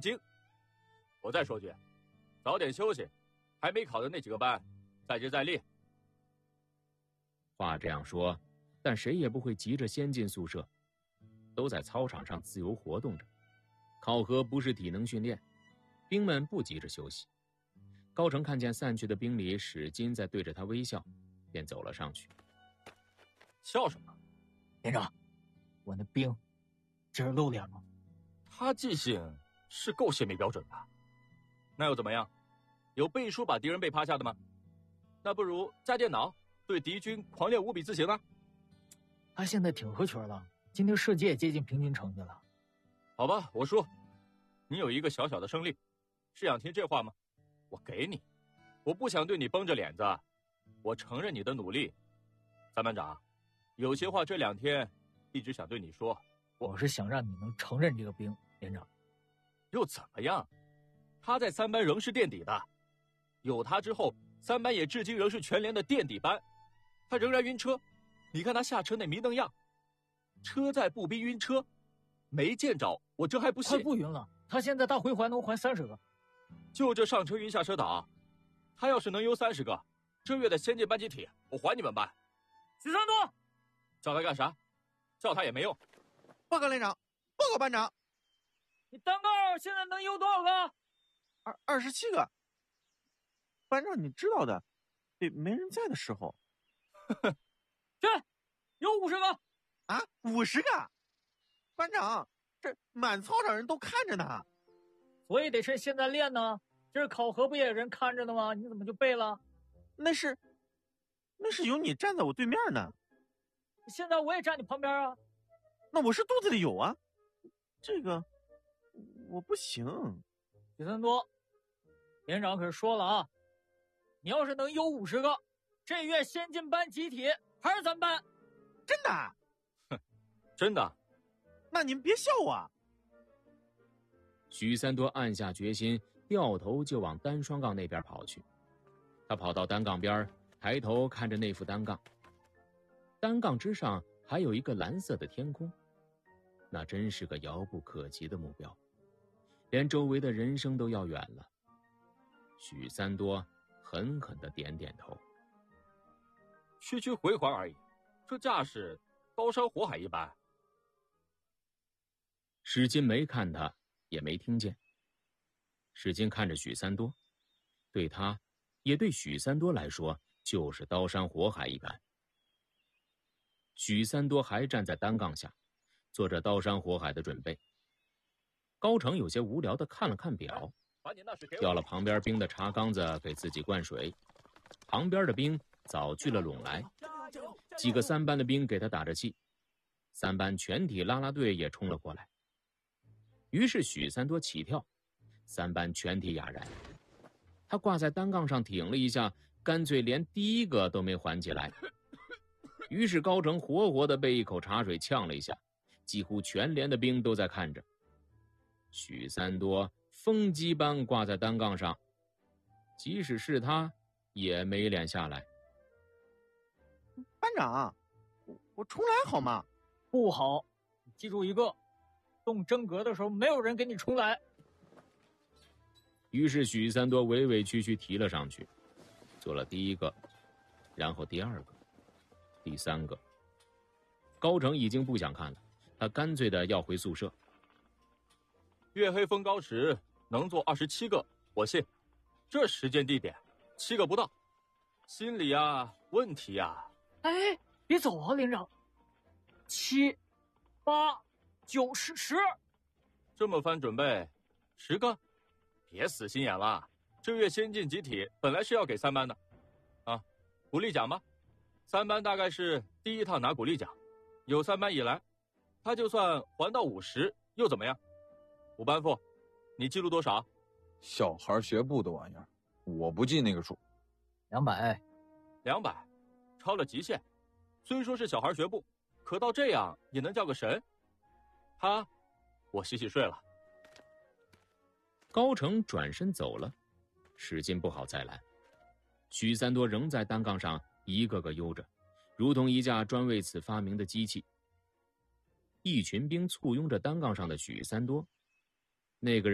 精。我再说句，早点休息，还没考的那几个班，再接再厉。 话这样说，但谁也不会急着先进宿舍，都在操场上自由活动着。考核不是体能训练，兵们不急着休息。高成看见散去的兵里史金在对着他微笑，便走了上去。 笑什么？ 连长，我那兵今儿露脸了。 他记性是够泄密标准的，那又怎么样？有背书把敌人背趴下的吗？那不如加电脑对敌军狂练5笔字形呢。 他现在挺合群了，今天射击也接近平均成绩了。 好吧，我说，你有一个小小的胜利，是想听这话吗？我给你，我不想对你绷着脸子，我承认你的努力。三班长，有些话这2天一直想对你说。 我是想让你能承认这个兵，连长。 又怎么样？他在3班仍是垫底的，有他之后，3班也至今仍是全连的垫底班。他仍然晕车，你看他下车那迷瞪样，车载步兵晕车，没见着，我这还不信。 他不晕了，他现在大回环能还30个。 就这上车晕下车倒，他要是能游30个，这月的先进班集体我还你们班。 许三多， 叫他干啥？叫他也没用。 报告连长，报告班长。 你单杠现在能游多少个 ？27个。班长，你知道的，得没人在的时候。 去，有50个。 啊，50个？班长，这满操场人都看着呢。 所以得趁现在练呢。这是考核不也有人看着呢吗？你怎么就背了？ 那是有你站在我对面呢。 现在我也站你旁边啊。 那我是肚子里有啊。这个我不行。 许三多，连长可是说了啊，你要是能有50个，这月先进班集体还是咱班。 真的？ 哼，真的。 那您别笑我。 许三多暗下决心，掉头就往单双杠那边跑去。他跑到单杠边，抬头看着那副单杠，单杠之上还有一个蓝色的天空，那真是个遥不可及的目标，连周围的人声都要远了。许三多狠狠地点点头。 区区回环而已，这架势刀山火海一般。 史金没看他，也没听见。史金看着许三多，对他也对许三多来说就是刀山火海一般。许三多还站在单杠下，做着刀山火海的准备。高成有些无聊地看了看表，叫了旁边兵的茶缸子给自己灌水。旁边的兵早聚了拢来，几个3班的兵给他打着气，3班全体啦啦队也冲了过来。于是许三多起跳，3班全体哑然。他挂在单杠上挺了一下，干脆连第一个都没还起来。于是高成活活地被一口茶水呛了一下，几乎全连的兵都在看着。许三多风机般挂在单杠上，即使是他也没脸下来。 班长，我重来好吗？ 不好，你记住一个，动真格的时候没有人给你重来。 于是许三多委委屈屈提了上去，做了第一个，然后第2个，第3个。高成已经不想看了，他干脆的要回宿舍。 月黑风高时能做27个，我信。这时间地点7个不到，心理啊，问题啊。 哎，别走啊，连长。7、8、9、10， 这么番准备，10个？别死心眼了，这月先进集体本来是要给3班的，啊，鼓励奖吧。3班大概是第一趟拿鼓励奖，有3班以来，他就算还到50又怎么样？5班副，你记录多少？ 小孩学步的玩意儿，我不记那个数。 200， 超了极限。虽说是小孩学步，可到这样也能叫个神。我洗洗睡了。 高成转身走了，史金不好再拦。许三多仍在单杠上一个个悠着，如同一架专为此发明的机器。一群兵簇拥着单杠上的许三多，那个人